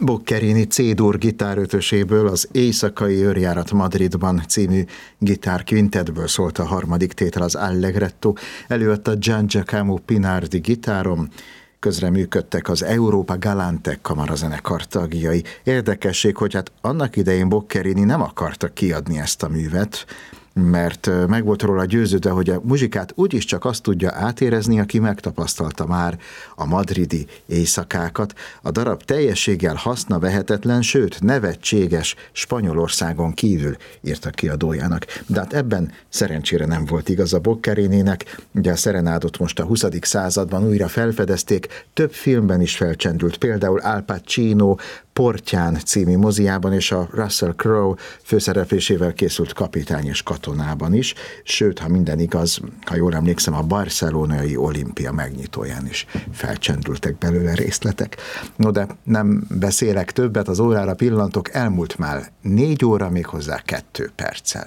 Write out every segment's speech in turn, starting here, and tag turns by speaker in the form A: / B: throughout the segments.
A: Boccherini C-dur gitárötöséből, az Éjszakai őrjárat Madridban című gitárkvintetből szólt a harmadik tétel, az Allegretto. Előadta Gian Giacomo Pinardi gitáron, közreműködtek az Europa Galante kamarazenekar tagjai. Érdekesség, hogy hát annak idején Boccherini nem akarta kiadni ezt a művet, mert meg volt róla győződve, hogy a muzsikát úgyis csak azt tudja átérezni, aki megtapasztalta már a madridi éjszakákat. A darab teljességgel hasznavehetetlen, sőt nevetséges Spanyolországon kívül, írta kiadójának. De hát ebben szerencsére nem volt igaz a Boccherininek. Ugye a szerenádot most a 20. században újra felfedezték, több filmben is felcsendült, például Al Pacino Portyán című moziában és a Russell Crowe főszereplésével készült Kapitány és katonában is, sőt, ha minden igaz, ha jól emlékszem, a barcelonai olimpia megnyitóján is felcsendültek belőle részletek. No, de nem beszélek többet, az órára pillantok, elmúlt már 4 óra, méghozzá 2 perccel.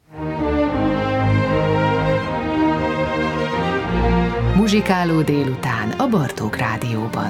B: Muzsikáló délután a Bartók Rádióban.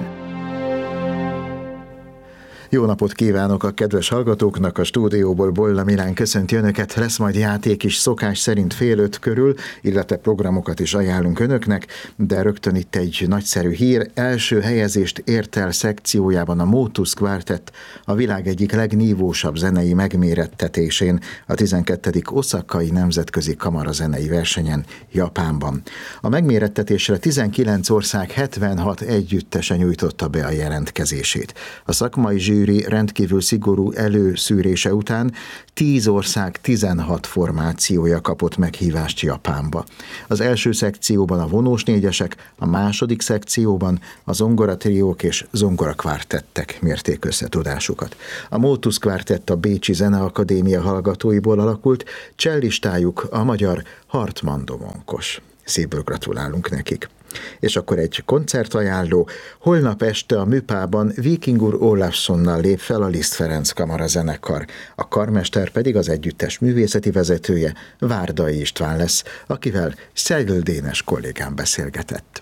A: Jó napot kívánok a kedves hallgatóknak, a stúdióból Bolla Milán köszönti önöket, lesz majd játék is szokás szerint 4:30 körül, illetve programokat is ajánlunk önöknek, de rögtön itt egy nagyszerű hír. Első helyezést ért el szekciójában a Motus Quartet, a világ egyik legnívósabb zenei megmérettetésén, a 12. Oszakai nemzetközi kamarazenei versenyen Japánban. A megmérettetésre 19 ország 76 együttese nyújtotta be a jelentkezését. A szakmai zsűri rendkívül szigorú előszűrése után 10 ország 16 formációja kapott meghívást Japánba. Az első szekcióban a vonós négyesek, a második szekcióban a zongoratriók és zongorakvártettek mérték összetudásukat. A Motus Quartet a Bécsi Zeneakadémia hallgatóiból alakult, cellistájuk a magyar Hartmann Domonkos. Szívből gratulálunk nekik. És akkor egy koncertajánló. Holnap este a Műpában Víkingur Ólafssonnal lép fel a Liszt Ferenc kamarazenekar. A karmester pedig az együttes művészeti vezetője, Várdai István lesz, akivel Szegl Dénes kollégám beszélgetett.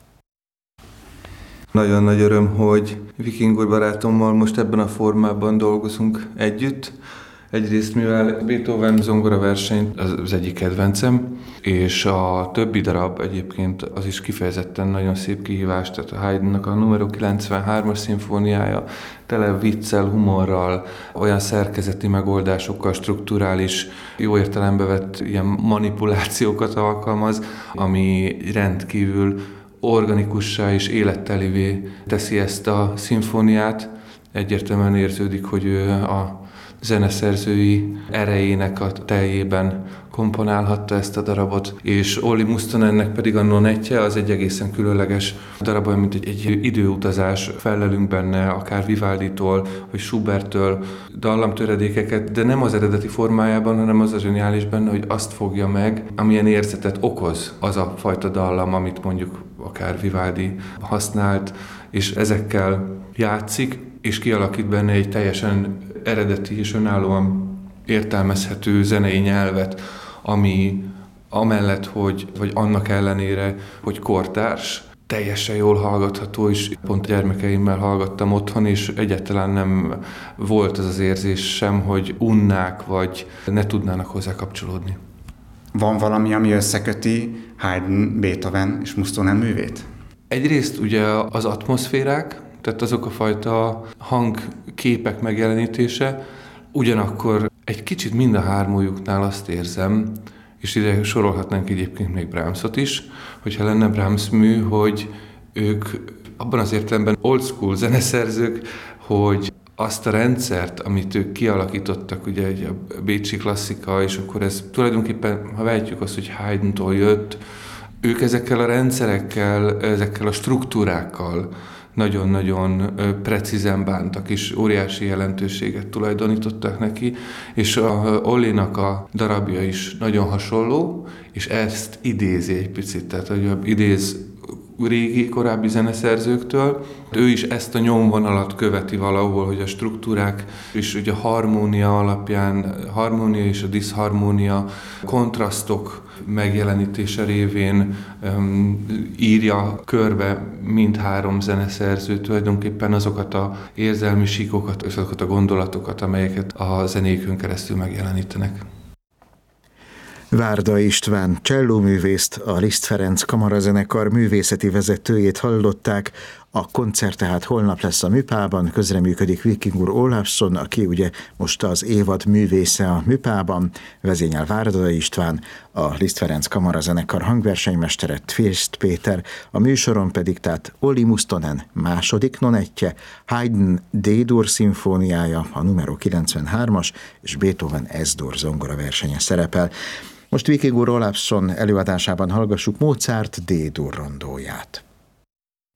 C: Nagyon nagy öröm, hogy Víkingur barátommal most ebben a formában dolgozunk együtt. Egyrészt, mivel Beethoven zongoraverseny az egyik kedvencem, és a többi darab egyébként az is kifejezetten nagyon szép kihívás, tehát a Haydnnak a numero 93-as szimfóniája tele viccel, humorral, olyan szerkezeti megoldásokkal, strukturális, jó értelembe vett ilyen manipulációkat alkalmaz, ami rendkívül organikussá és élettelivé teszi ezt a szimfóniát. Egyértelműen érződik, hogy ő a zeneszerzői erejének a teljében komponálhatta ezt a darabot, és Olli Mustonennek pedig a Nonetje az egy egészen különleges darab, mint egy időutazás, fellelünk benne akár Vivalditól, vagy Schuberttől dallamtöredékeket, de nem az eredeti formájában, hanem az a zseniális benne, hogy azt fogja meg, amilyen érzetet okoz az a fajta dallam, amit mondjuk akár Vivaldi használt, és ezekkel játszik, és kialakít benne egy teljesen eredeti és önállóan értelmezhető zenei nyelvet, ami amellett, vagy annak ellenére, hogy kortárs, teljesen jól hallgatható, és pont gyermekeimmel hallgattam otthon, és egyáltalán nem volt az az érzés sem, hogy unnák, vagy ne tudnának hozzá kapcsolódni.
D: Van valami, ami összeköti Haydn, Beethoven és Mustonen művét?
C: Egyrészt ugye az atmoszférák, tehát azok a fajta hangképek megjelenítése, ugyanakkor egy kicsit mind a hármójuknál azt érzem, és ide sorolhatnánk egyébként még Brahmsot is, hogyha lenne Brahms mű, hogy ők abban az értelemben old school zeneszerzők, hogy azt a rendszert, amit ők kialakítottak, ugye egy a bécsi klasszika, és akkor ez tulajdonképpen, ha vejtjük azt, hogy Haydntól jött, ők ezekkel a rendszerekkel, ezekkel a struktúrákkal nagyon-nagyon precízen bántak, és óriási jelentőséget tulajdonítottak neki, és a Ollinak a darabja is nagyon hasonló, és ezt idézi egy picit, tehát hogy idéz régi, korábbi zeneszerzőktől. Ő is ezt a nyomvonalat követi valahol, hogy a struktúrák és ugye a harmónia alapján, harmónia és a diszharmónia, kontrasztok megjelenítése révén írja körbe mindhárom zeneszerző tulajdonképpen azokat az érzelmi síkokat, azokat a gondolatokat, amelyeket a zenékön keresztül megjelenítenek.
A: Várda István csellóművészt, a Liszt Ferenc Kamarazenekar művészeti vezetőjét hallották. A koncert tehát holnap lesz a Műpában, közreműködik Vikingur Olafsson, aki ugye most az évad művésze a Műpában, vezényel Várda István, a Liszt Ferenc Kamarazenekar hangversenymestere Tvést Péter, a műsoron pedig tehát Olli Mustonen második nonettje, Haydn D-dur szimfóniája, a numero 93-as, és Beethoven S-dur zongora versenye szerepel. Most Vikingur Olafsson előadásában hallgassuk Mozart D-dur rondóját.